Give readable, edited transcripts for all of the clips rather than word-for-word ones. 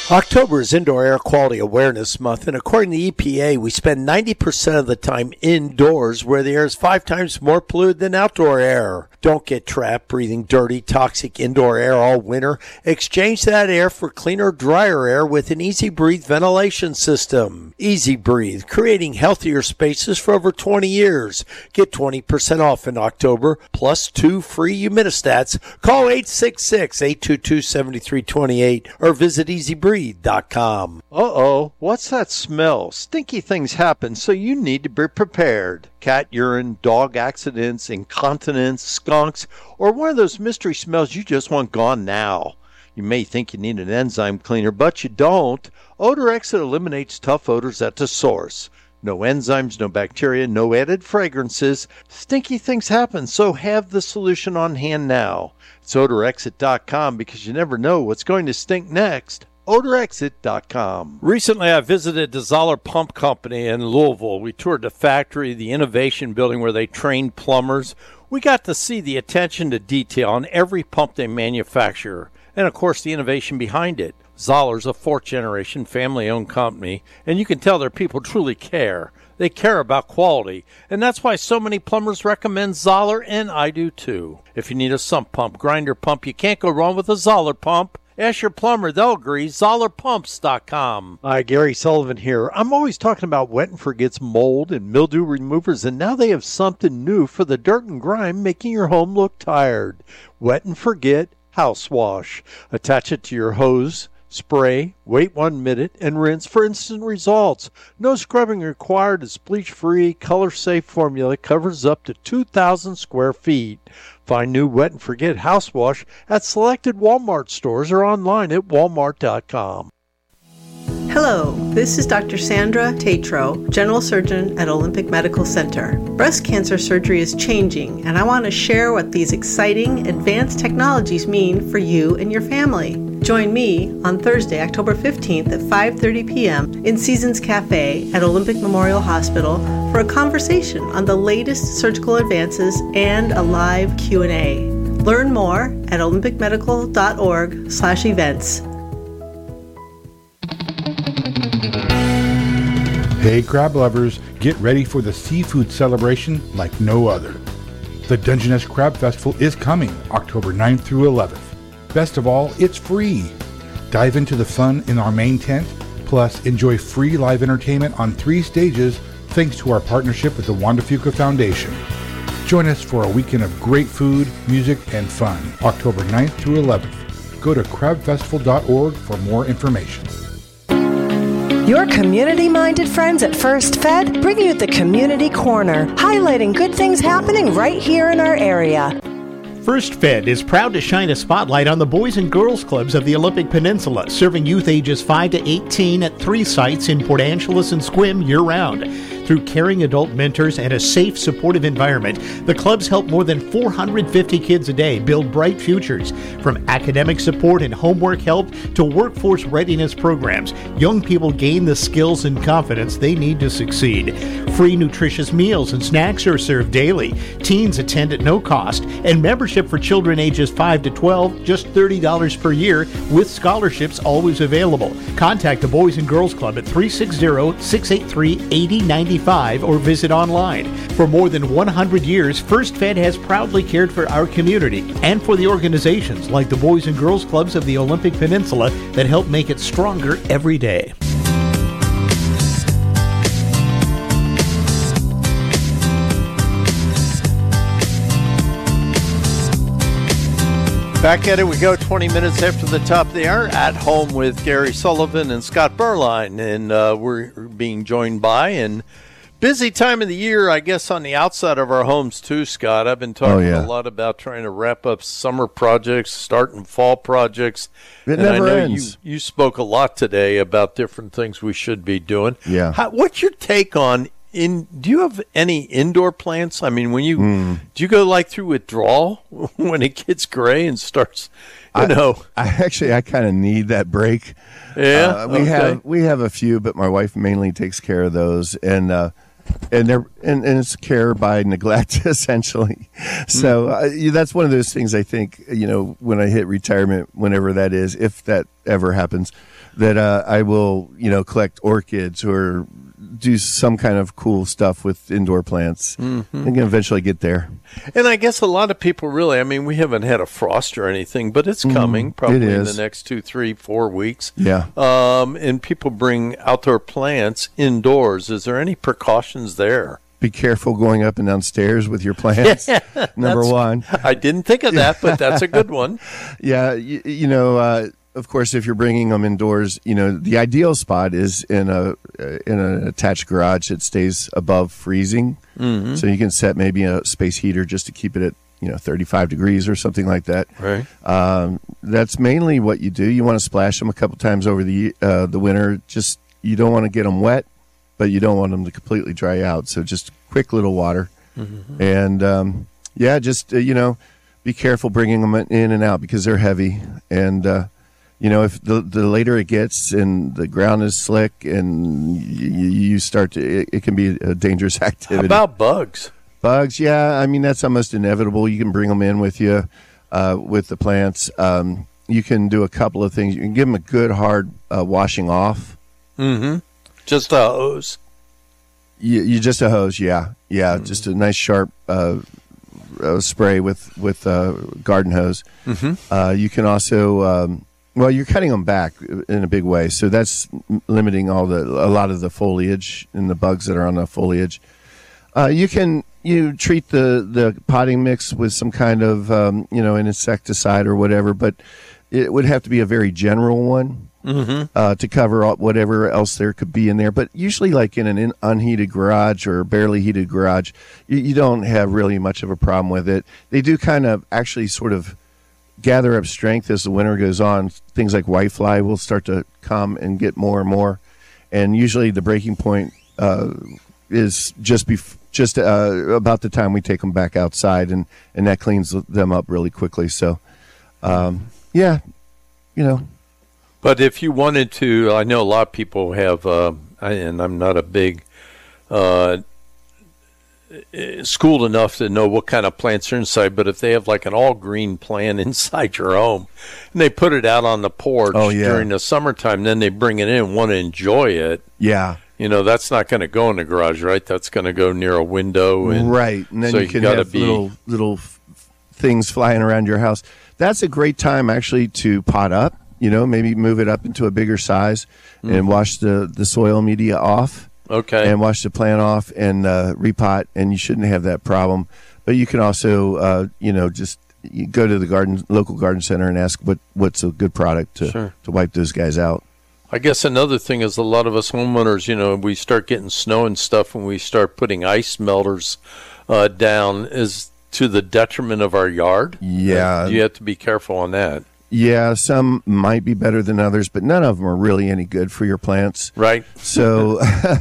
October is Indoor Air Quality Awareness Month, and according to the EPA, we spend 90% of the time indoors where the air is 5 times more polluted than outdoor air. Don't get trapped breathing dirty, toxic indoor air all winter. Exchange that air for cleaner, drier air with an Easy Breathe ventilation system. Easy Breathe, creating healthier spaces for over 20 years. Get 20% off in October, plus 2 free humidistats. Call 866-822-7328 or visit easybreathe.com. Uh-oh, what's that smell? Stinky things happen, so you need to be prepared. Cat urine, dog accidents, incontinence, skunks, or one of those mystery smells you just want gone now. You may think you need an enzyme cleaner, but you don't. Odor Exit eliminates tough odors at the source. No enzymes, no bacteria, no added fragrances. Stinky things happen, so have the solution on hand now. It's odorexit.com because you never know what's going to stink next. odorexit.com. Recently, I visited the Zoller Pump Company in Louisville. We toured the factory, the innovation building where they train plumbers. We got to see the attention to detail on every pump they manufacture, and of course the innovation behind it. Zoller's a 4th-generation family-owned company, and you can tell their people truly care. They care about quality, and that's why so many plumbers recommend Zoller, and I do too. If you need a sump pump, grinder pump, you can't go wrong with a Zoller pump. Ask your plumber, they'll agree. ZollerPumps.com. Hi, Gary Sullivan here. I'm always talking about Wet and Forget's mold and mildew removers, and now they have something new for the dirt and grime making your home look tired. Wet and Forget House Wash. Attach it to your hose, spray, wait 1 minute, and rinse for instant results. No scrubbing required. This bleach-free, color-safe formula covers up to 2,000 square feet. Find new Wet and Forget House Wash at selected Walmart stores or online at walmart.com. Hello, this is Dr. Sandra Tatro, General Surgeon at Olympic Medical Center. Breast cancer surgery is changing, and I want to share what these exciting, advanced technologies mean for you and your family. Join me on Thursday, October 15th at 5:30 p.m. in Seasons Cafe at Olympic Memorial Hospital for a conversation on the latest surgical advances and a live Q&A. Learn more at olympicmedical.org/events. Hey crab lovers, get ready for the seafood celebration like no other. The Dungeness Crab Festival is coming October 9th through 11th. Best of all, it's free. Dive into the fun in our main tent, plus enjoy free live entertainment on 3 stages thanks to our partnership with the Wanda Fuca Foundation. Join us for a weekend of great food, music, and fun, October 9th through 11th. Go to crabfestival.org for more information. Your community-minded friends at First Fed bring you the Community Corner, highlighting good things happening right here in our area. First Fed is proud to shine a spotlight on the Boys and Girls Clubs of the Olympic Peninsula, serving youth ages 5 to 18 at 3 sites in Port Angeles and Sequim year-round. Through caring adult mentors and a safe, supportive environment, the clubs help more than 450 kids a day build bright futures. From academic support and homework help to workforce readiness programs, young people gain the skills and confidence they need to succeed. Free nutritious meals and snacks are served daily. Teens attend at no cost, and membership for children ages 5 to 12, just $30 per year, with scholarships always available. Contact the Boys and Girls Club at 360-683-8095 or visit online. For more than 100 years, First Fed has proudly cared for our community and for the organizations like the Boys and Girls Clubs of the Olympic Peninsula that help make it stronger every day. Back at it we go, 20 minutes after the top of the hour, at home with Gary Sullivan and Scott Berline, and we're being joined by, and busy time of the year, I guess, on the outside of our homes too, Scott. I've been talking a lot about trying to wrap up summer projects, starting fall projects. It never ends. You spoke a lot today about different things we should be doing. Yeah. What's your take on, do you have any indoor plants? I mean, when do you go like through withdrawal when it gets gray and starts, I kind of need that break. Yeah. We have a few, but my wife mainly takes care of those. And and it's care by neglect essentially. So that's one of those things I think, when I hit retirement, whenever that is, if that ever happens, that I will, collect orchids or do some kind of cool stuff with indoor plants. Mm-hmm. I can eventually get there. And I guess a lot of people really, we haven't had a frost or anything, but it's coming probably in the next 2, 3, 4 weeks. Yeah. And people bring outdoor plants indoors. Is there any precautions there? Be careful going up and down stairs with your plants. Number one. I didn't think of that, but that's a good one. Yeah. Of course, if you're bringing them indoors, the ideal spot is in an attached garage that stays above freezing. Mm-hmm. So you can set maybe a space heater just to keep it at 35 degrees or something like that. Right. That's mainly what you do. You want to splash them a couple times over the winter. Just you don't want to get them wet, but you don't want them to completely dry out. So just quick little water, and just be careful bringing them in and out because they're heavy and. If the later it gets and the ground is slick and you start to, it can be a dangerous activity. How about bugs? Bugs, yeah. That's almost inevitable. You can bring them in with you with the plants. You can do a couple of things. You can give them a good hard washing off. Mm-hmm. Just a hose. You just a hose, yeah. Yeah, just a nice sharp spray with garden hose. Mm-hmm. You can also... Well, you're cutting them back in a big way, so that's limiting a lot of the foliage and the bugs that are on the foliage. You treat the potting mix with some kind of an insecticide or whatever, but it would have to be a very general one to cover whatever else there could be in there. But usually, like in an unheated garage or barely heated garage, you don't have really much of a problem with it. They do kind of actually sort of gather up strength as the winter goes on. Things like whitefly will start to come and get more and more, and usually the breaking point is just about the time we take them back outside, and that cleans them up really quickly. So, But if you wanted to, I know a lot of people have, and I'm not a big schooled enough to know what kind of plants are inside, but if they have like an all green plant inside your home and they put it out on the porch during the summertime, then they bring it in and want to enjoy it. Yeah. That's not going to go in the garage, right? That's going to go near a window. Right. And then so you can have little things flying around your house. That's a great time actually to pot up, maybe move it up into a bigger size and wash the soil media off. Okay. And wash the plant off and repot, and you shouldn't have that problem. But you can also, just go to the local garden center and ask what's a good product to wipe those guys out. I guess another thing is a lot of us homeowners, we start getting snow and stuff when we start putting ice melters down is to the detriment of our yard. Yeah. You have to be careful on that. Yeah, some might be better than others, but none of them are really any good for your plants. Right. So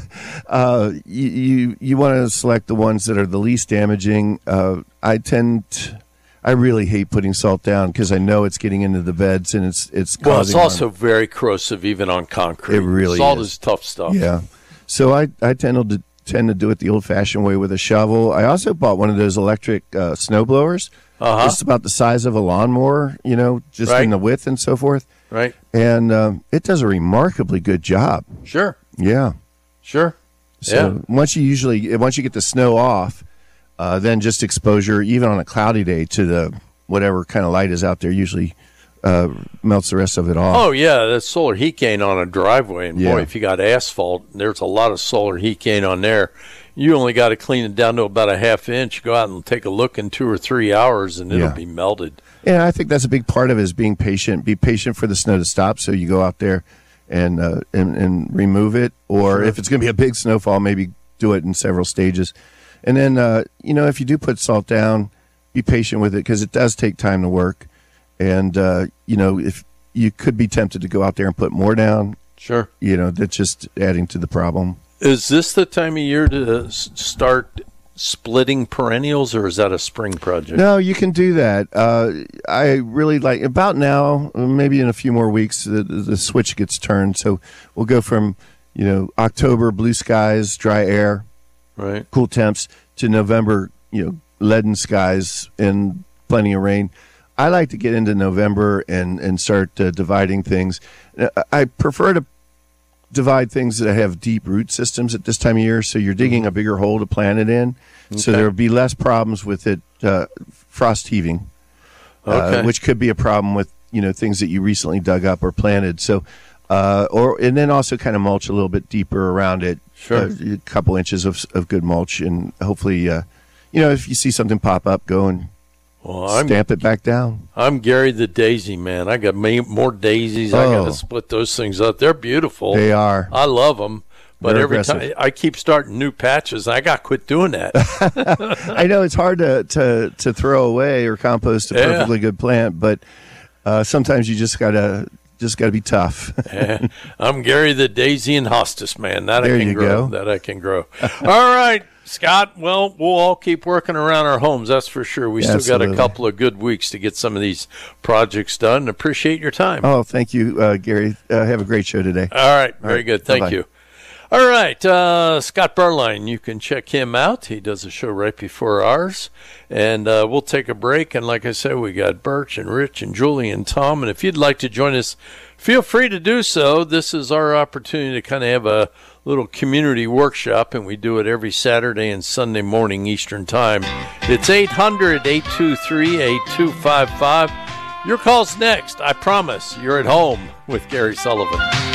you want to select the ones that are the least damaging. I really hate putting salt down because I know it's getting into the beds and it's causing well, it's also very corrosive even on concrete. It really salt is. is tough stuff. Yeah. So I tend to do it the old-fashioned way with a shovel. I also bought one of those electric snow blowers. Just about the size of a lawnmower, just in the width and so forth. Right. And it does a remarkably good job. Sure. Yeah. Sure. So once you get the snow off, then just exposure, even on a cloudy day, to the whatever kind of light is out there usually melts the rest of it off. Oh, yeah, that's solar heat gain on a driveway. And, boy, if you got asphalt, there's a lot of solar heat gain on there. You only got to clean it down to about a half inch. Go out and take a look in 2 or 3 hours, and it'll be melted. Yeah, I think that's a big part of it is being patient. Be patient for the snow to stop, so you go out there and remove it. Or if it's going to be a big snowfall, maybe do it in several stages. And then, if you do put salt down, be patient with it because it does take time to work. And, if you could be tempted to go out there and put more down. Sure. That's just adding to the problem. Is this the time of year to start splitting perennials, or is that a spring project? No, you can do that. I really like about now, maybe in a few more weeks, the switch gets turned. So we'll go from, October, blue skies, dry air, Right. cool temps, to November, leaden skies and plenty of rain. I like to get into November and start dividing things. I prefer to divide things that have deep root systems at this time of year, so you're digging a bigger hole to plant it in, so there will be less problems with it frost heaving, which could be a problem with things that you recently dug up or planted. So, and then also kind of mulch a little bit deeper around it. Sure. A couple inches of good mulch, and hopefully, if you see something pop up, go and stamp it back down. I'm Gary the Daisy Man. I got more daisies. I got to split those things up. They're beautiful. They are. I love them. But They're every aggressive. time I keep starting new patches, I got to quit doing that. I know it's hard to throw away or compost a perfectly good plant, but sometimes you just gotta be tough. I'm Gary the Daisy and Hostas Man. That There I can you grow. go. That I can grow. All right, Scott. Well, we'll all keep working around our homes. That's for sure. We still got a Absolutely. couple of good weeks to get some of these projects done. Appreciate your time. Oh, thank you, Gary. Have a great show today. All right. Very right. good. Thank Bye-bye. you. All right. Scott Berline, you can check him out. He does a show right before ours. And we'll take a break. And like I said, we got Birch and Rich and Julie and Tom. And if you'd like to join us, feel free to do so. This is our opportunity to kind of have a little community workshop, and we do it every Saturday and Sunday morning Eastern Time. It's 800-823-8255. Your call's next. I promise. You're at home with Gary Sullivan.